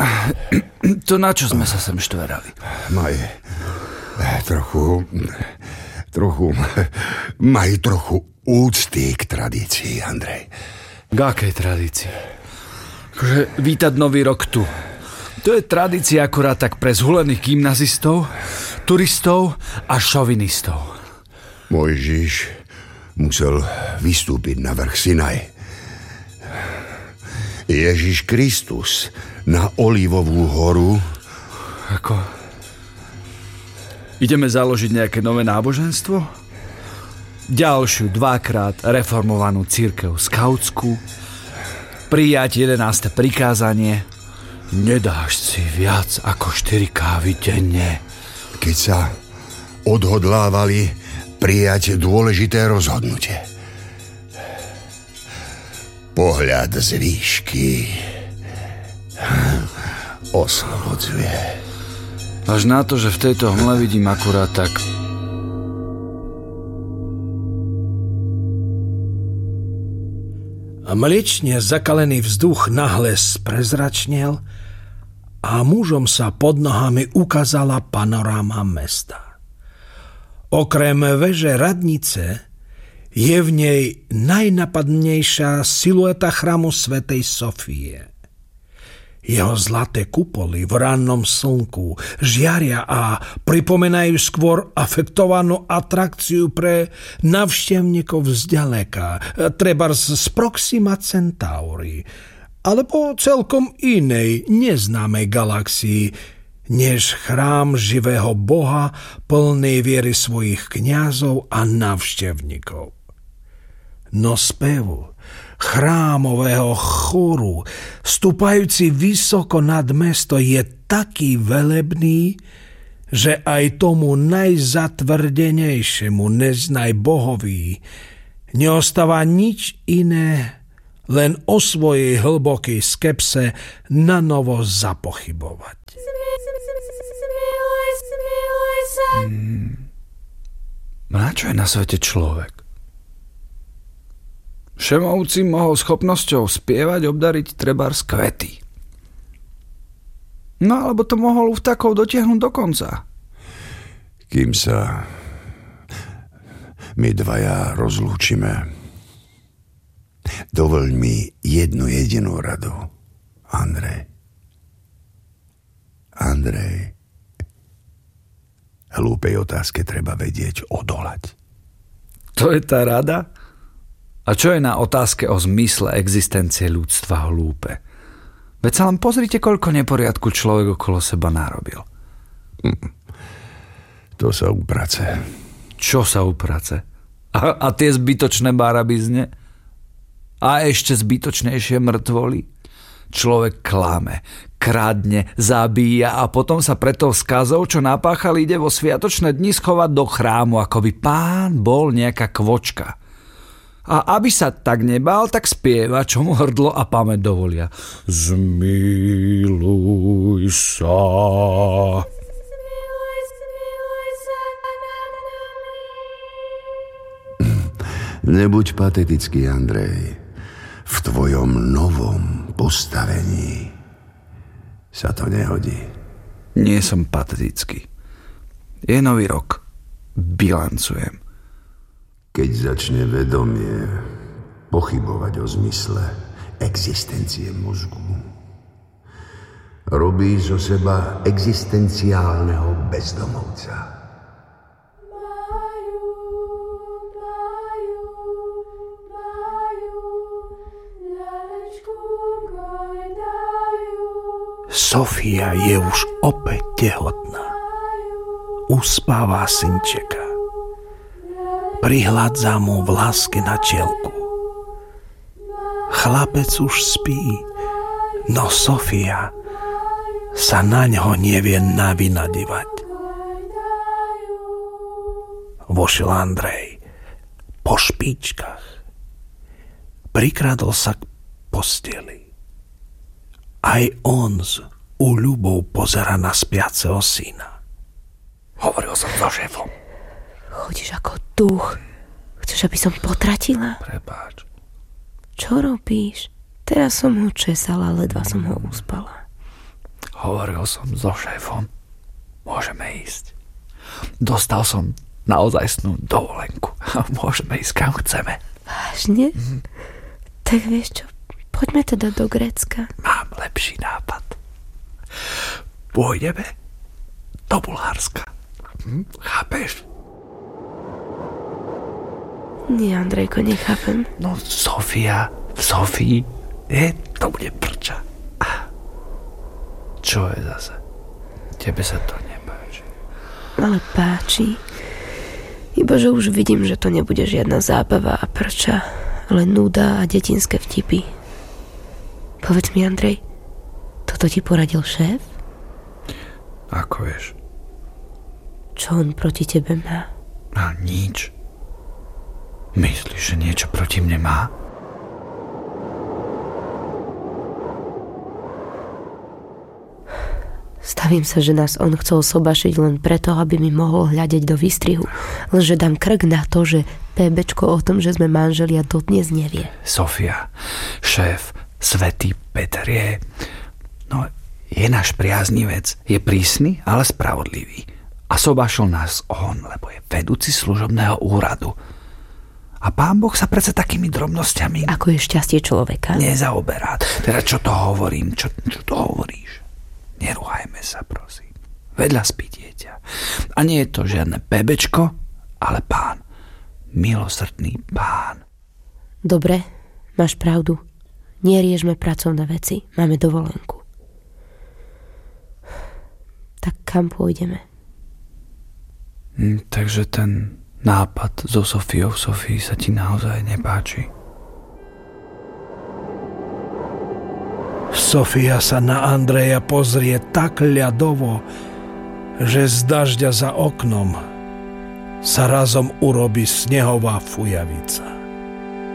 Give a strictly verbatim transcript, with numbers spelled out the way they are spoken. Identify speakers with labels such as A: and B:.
A: To na čo sme sa sem štverali?
B: Maj trochu... Trochu... Maj trochu úcty k tradícii, Andrej.
A: K akej tradícii? Akože vítať nový rok tu. To je tradícia akurát tak pre zhulených gymnazistov, turistov a šovinistov.
B: Mojžiš musel vystúpiť na vrch Sinaj. Ježiš Kristus na Olivovú horu.
A: Ako? Ideme založiť nejaké nové náboženstvo? Ďalšiu dvakrát reformovanú cirkev skautskú? Prijať jedenáste prikázanie? Nedáš si viac ako štyri kávy denne.
B: Keď sa odhodlávali prijať dôležité rozhodnutie. Pohľad z výšky oslobodzuje.
A: Až na to, že v tejto hmle vidím akurát tak...
C: A mliečne zakalený vzduch nahle sprezračnel a mužom sa pod nohami ukázala panoráma mesta. Okrem veže radnice je v nej najnapadnejšia silueta chrámu svätej Sofie. Jeho zlaté kupoly v rannom slnku žiaria a pripomínajú skôr afektovanú atrakciu pre navštevníkov zďaleka, trebárs z Proxima Centauri, alebo celkom inej neznámej galaxii, než chrám živého Boha plnej viery svojich kňazov a navštevníkov. No spevu chrámového chóru, stúpajúci vysoko nad mesto, je taký velebný, že aj tomu najzatvrdenejšiemu neznaj bohovi neostáva nič iné, len o svojej hlbokej skepse na novo zapochybovať.
A: Hmm. Na čo je na svete človek? Všemovci mohol schopnosťou spievať obdariť trebárs kvety. No alebo to mohol u vtákov dotiahnuť do konca.
B: Kým sa my dvaja rozlúčime, dovoľ mi jednu jedinú radu, Andrej. Andrej, hlúpej otázke treba vedieť odolať.
A: To je tá rada? A čo je na otázke o zmysle existencie ľudstva hlúpe? Veď sa len pozrite, koľko neporiadku človek okolo seba narobil.
B: Hm. To sa uprace.
A: Čo sa uprace? A, a tie zbytočné barabizne? A ešte zbytočnejšie mŕtvoly? Človek klame, kradne, zabíja a potom sa preto skazov, čo napáchal, ide vo sviatočné dni schovať do chrámu, ako by pán bol nejaká kvočka. A aby sa tak nebál, tak spieva, čo mu hrdlo a pamäť dovolia. Zmiluj sa.
B: Nebuď patetický, Andrej. V tvojom novom postavení sa to nehodí.
A: Nie som patetický. Je nový rok. Bilancujem.
B: Keď začne vedomie pochybovať o zmysle existencie mozgu, robí zo seba existenciálneho bezdomovca.
C: Sofia je už opäť tehotná. Uspáva synčeka. Prihľadzá mu vlásky na čielku. Chlapec už spí, no Sofia sa na ňo nevie navynadívať. Vošiel Andrej po špičkách. Prikradol sa k posteli. Aj on s úľubou pozera na spiaceho syna.
A: Hovoril som so šéfom.
D: Chodíš ako duch. Chceš, aby som potratila?
A: Prepáč.
D: Čo robíš? Teraz som ho česala, ledva som ho uspala.
A: Hovoril som so šéfom. Môžeme ísť. Dostal som naozajstnú dovolenku. Môžeme ísť kam chceme.
D: Vážne? Mm. Tak vieš čo, poďme teda do Grécka.
A: Mám lepší nápad. Pôjdeme do Bulharska. Hm? Chápeš?
D: Nie, Andrejko, nechápem.
A: No, Sofia, v Sofii, je, to bude prča. Čo je zase? Tebe sa to nepáči.
D: Ale páči. Iba, že už vidím, že to nebude žiadna zábava a prča, ale núda a detinské vtipy. Povedz mi, Andrej, toto ti poradil šéf?
A: Ako vieš?
D: Čo on proti tebe má?
A: A nič. Myslíš, že niečo proti mne má?
D: Stavím sa, že nás on chcel sobašiť len preto, aby mi mohol hľadieť do výstrihu. Lenže dám krk na to, že PBčko o tom, že sme manželia, dodnes nevie.
A: Sofia, šéf, svätý Peter je... No, je náš priaznivec. Je prísny, ale spravodlivý. A sobašil nás on, lebo je vedúci služobného úradu. A pán Boh sa predsa takými drobnosťami...
D: Ako je šťastie človeka?
A: Nezaoberá. Teda čo to hovorím? Čo, čo to hovoríš? Nerúhajme sa, prosím. Vedľa spí dieťa. A nie je to žiadne bebečko, ale pán. Milosrdný pán.
D: Dobre, máš pravdu. Neriežme pracovné veci. Máme dovolenku. Tak kam pôjdeme?
A: Hm, takže ten... nápad so Sofiou v Sofii sa ti naozaj nepáči?
C: Sofia sa na Andreja pozrie tak ľadovo, že z dažďa za oknom sa razom urobí snehová fujavica.